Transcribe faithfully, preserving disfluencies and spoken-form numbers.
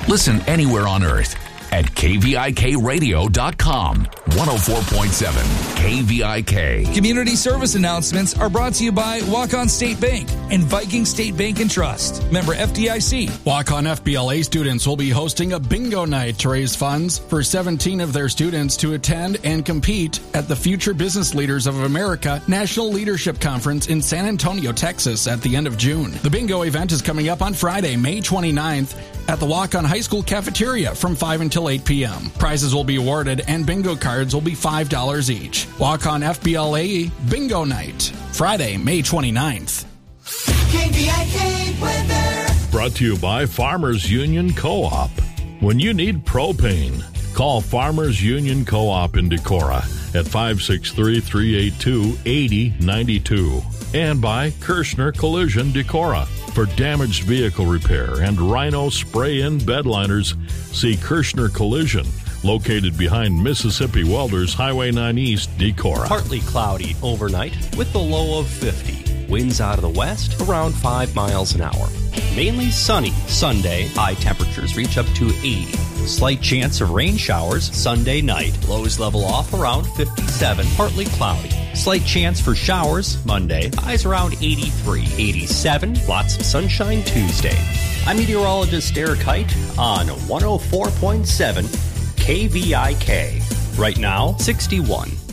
Listen anywhere on earth at K V I K radio dot com. one oh four point seven K V I K. Community service announcements are brought to you by Walk-On State Bank and Viking State Bank and Trust. Member F D I C. Walk-On F B L A students will be hosting a bingo night to raise funds for seventeen of their students to attend and compete at the Future Business Leaders of America National Leadership Conference in San Antonio, Texas at the end of June. The bingo event is coming up on Friday, May twenty-ninth at the Walk-On High School cafeteria from five until eight p.m. Prizes will be awarded and bingo cards will be five dollars each. Walk-On F B L A Bingo Night, Friday, May twenty-ninth. K V I K weather. Brought to you by Farmers Union Co-op. When you need propane, call Farmers Union Co-op in Decorah at five six three, three eight two, eight zero nine two. And by Kirshner Collision Decorah. For damaged vehicle repair and Rhino spray-in bed liners, see Kirshner Collision, located behind Mississippi Welders Highway nine East, Decorah. Partly cloudy overnight with the low of fifty. Winds out of the west around five miles an hour. Mainly sunny Sunday. High temperatures reach up to eighty. Slight chance of rain showers Sunday night. Lows level off around fifty-seven. Partly cloudy. Slight chance for showers Monday. Highs around eighty-three. eighty-seven. Lots of sunshine Tuesday. I'm meteorologist Eric Height on one oh four point seven K V I K. Right now, sixty-one.